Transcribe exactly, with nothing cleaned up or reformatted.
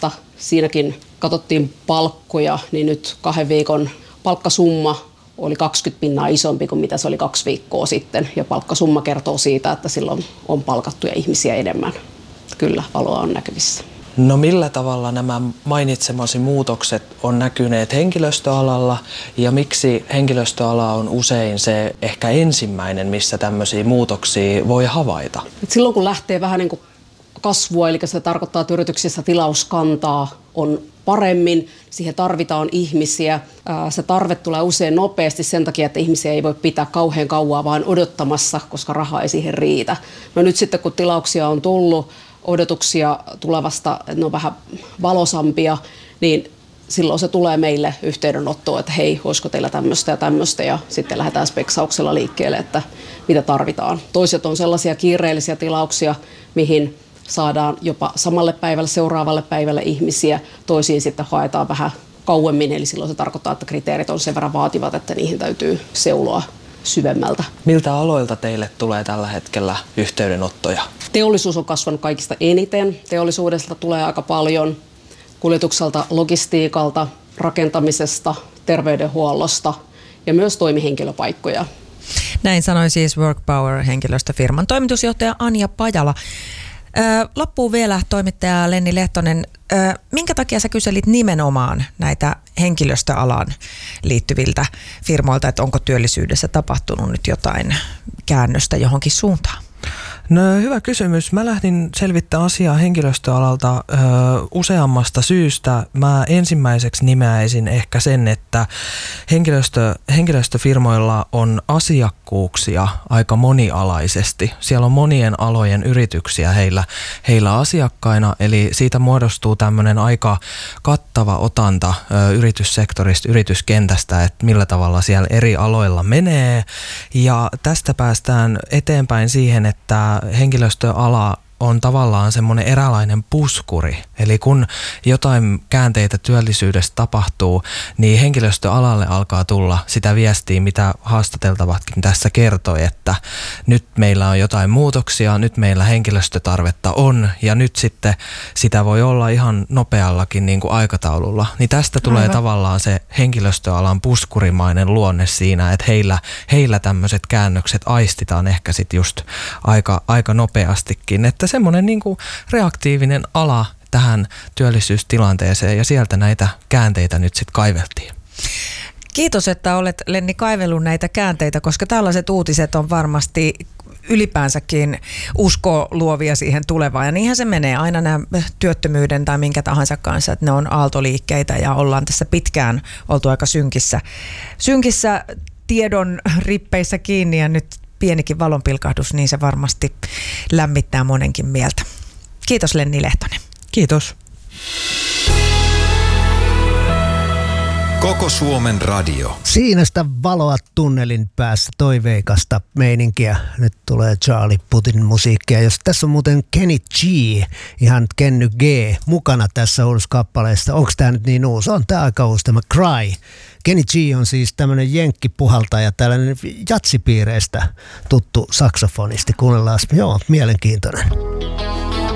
vuodesta. Siinäkin katsottiin palkkoja, niin nyt kahden viikon palkkasumma oli kaksikymmentä pinnaa isompi kuin mitä se oli kaksi viikkoa sitten. Ja palkkasumma kertoo siitä, että silloin on palkattuja ihmisiä enemmän. Kyllä, valoa on näkyvissä. No millä tavalla nämä mainitsemasi muutokset on näkyneet henkilöstöalalla ja miksi henkilöstöala on usein se ehkä ensimmäinen, missä tämmöisiä muutoksia voi havaita? Et silloin kun lähtee vähän niin kuin kasvua, eli se tarkoittaa, että yrityksissä tilauskantaa on paremmin, siihen tarvitaan ihmisiä. Se tarve tulee usein nopeasti sen takia, että ihmisiä ei voi pitää kauhean kauaa vaan odottamassa, koska raha ei siihen riitä. No nyt sitten kun tilauksia on tullut, odotuksia tulevasta, että ne on vähän valosampia, niin silloin se tulee meille yhteydenottoon, että hei, olisiko teillä tämmöistä ja tämmöistä, ja sitten lähdetään speksauksella liikkeelle, että mitä tarvitaan. Toiset on sellaisia kiireellisiä tilauksia, mihin saadaan jopa samalle päivälle, seuraavalle päivälle ihmisiä, toisiin sitten haetaan vähän kauemmin, eli silloin se tarkoittaa, että kriteerit on sen verran vaativat, että niihin täytyy seuloa syvemmältä. Miltä aloilta teille tulee tällä hetkellä yhteydenottoja? Teollisuus on kasvanut kaikista eniten. Teollisuudesta tulee aika paljon, kuljetukselta, logistiikalta, rakentamisesta, terveydenhuollosta ja myös toimihenkilöpaikkoja. Näin sanoi siis Workpower-henkilöstöfirman toimitusjohtaja Anja Pajala. Loppuun vielä toimittaja Lenni Lehtonen. Minkä takia sä kyselit nimenomaan näitä henkilöstöalaan liittyviltä firmoilta, että onko työllisyydessä tapahtunut nyt jotain käännöstä johonkin suuntaan? No hyvä kysymys. Mä lähdin selvittämään asiaa henkilöstöalalta ö, useammasta syystä. Mä ensimmäiseksi nimeäisin ehkä sen, että henkilöstö, henkilöstöfirmoilla on asiakkuuksia aika monialaisesti. Siellä on monien alojen yrityksiä heillä, heillä asiakkaina, eli siitä muodostuu tämmöinen aika kattava otanta ö, yrityssektorista, yrityskentästä, että millä tavalla siellä eri aloilla menee. Ja tästä päästään eteenpäin siihen, että henkilöstöala on tavallaan semmoinen eräänlainen puskuri. Eli kun jotain käänteitä työllisyydessä tapahtuu, niin henkilöstöalalle alkaa tulla sitä viestiä, mitä haastateltavatkin tässä kertoi, että nyt meillä on jotain muutoksia, nyt meillä henkilöstötarvetta on ja nyt sitten sitä voi olla ihan nopeallakin niin kuin aikataululla. Niin tästä tulee Aivan. tavallaan se henkilöstöalan puskurimainen luonne siinä, että heillä, heillä tämmöiset käännökset aistitaan ehkä sitten just aika, aika nopeastikin, että semmoinen niin kuin reaktiivinen ala tähän työllisyystilanteeseen ja sieltä näitä käänteitä nyt sitten kaiveltiin. Kiitos, että olet Lenni kaivellut näitä käänteitä, koska tällaiset uutiset on varmasti ylipäänsäkin usko luovia siihen tulevaan. Ja niinhän se menee aina nämä työttömyyden tai minkä tahansa kanssa, että ne on aaltoliikkeitä ja ollaan tässä pitkään oltu aika synkissä, synkissä tiedon rippeissä kiinni ja nyt pienikin valonpilkahdus, niin se varmasti lämmittää monenkin mieltä. Kiitos Lenni Lehtonen. Kiitos. Koko Suomen radio. Siinä sitä valoa tunnelin päässä, toiveikasta meininkiä. Nyt tulee Charlie Putin musiikkia. Jos tässä on muuten Kenny G, ihan Kenny G, mukana tässä uudessa kappaleessa. Onko tämä nyt niin uusi? On tämä aika uusi, tämä Cry. Kenny G on siis tämmöinen jenkkipuhaltaja, tällainen jatsipiireistä tuttu saksofonisti. Kuunnellaan, joo, mielenkiintoinen.